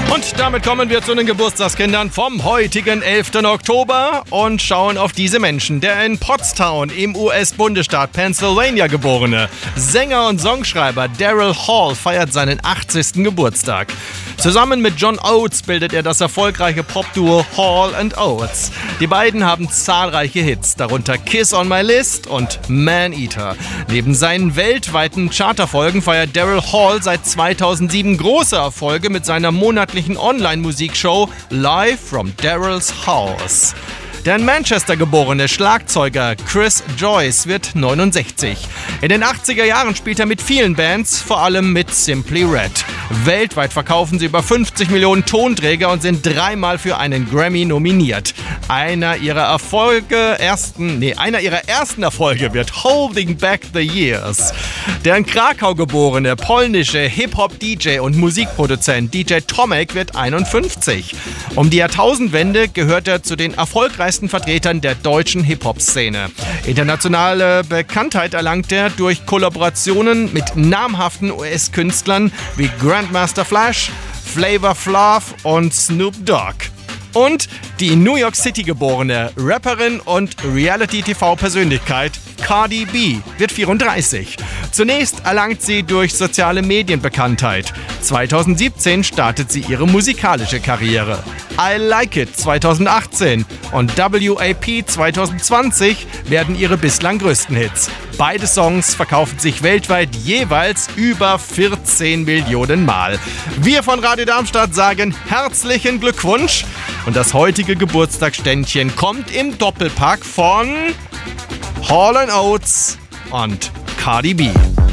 Und damit kommen wir zu den Geburtstagskindern vom heutigen 11. Oktober und schauen auf diese Menschen. Der in Pottstown im US-Bundesstaat Pennsylvania geborene Sänger und Songschreiber Daryl Hall feiert seinen 80. Geburtstag. Zusammen mit John Oates bildet er das erfolgreiche Popduo Hall & Oates. Die beiden haben zahlreiche Hits, darunter Kiss on My List und Man Eater. Neben seinen weltweiten Charterfolgen feiert Daryl Hall seit 2007 große Erfolge mit seiner monatlichen Online-Musikshow Live from Daryl's House. Der in Manchester geborene Schlagzeuger Chris Joyce wird 69. In den 80er Jahren spielt er mit vielen Bands, vor allem mit Simply Red. Weltweit verkaufen sie über 50 Millionen Tonträger und sind 3-mal für einen Grammy nominiert. Einer ihrer ersten Erfolge wird Holding Back the Years. Der in Krakau geborene polnische Hip-Hop-DJ und Musikproduzent DJ Tomek wird 51. Um die Jahrtausendwende gehört er zu den erfolgreichsten Vertretern der deutschen Hip-Hop-Szene. Internationale Bekanntheit erlangt er durch Kollaborationen mit namhaften US-Künstlern wie Grandmaster Flash, Flavor Flav und Snoop Dogg. Und die in New York City geborene Rapperin und Reality-TV-Persönlichkeit Cardi B wird 34. Zunächst erlangt sie durch soziale Medien Bekanntheit. 2017 startet sie ihre musikalische Karriere. I Like It 2018 und WAP 2020 werden ihre bislang größten Hits. Beide Songs verkaufen sich weltweit jeweils über 14 Millionen Mal. Wir von Radio Darmstadt sagen herzlichen Glückwunsch. Und das heutige Geburtstagsständchen kommt im Doppelpack von Hall & Oates und Cardi B.